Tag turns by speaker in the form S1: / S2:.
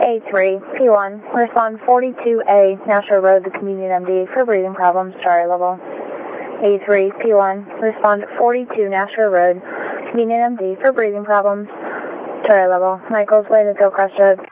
S1: A3, P1, respond 42A, Nashua Road, the Convenient MD for breathing problems, story level. A3, P1, respond 42 Nashua Road, Convenient MD for breathing problems, story level. Michael's way to Gilcrest Road.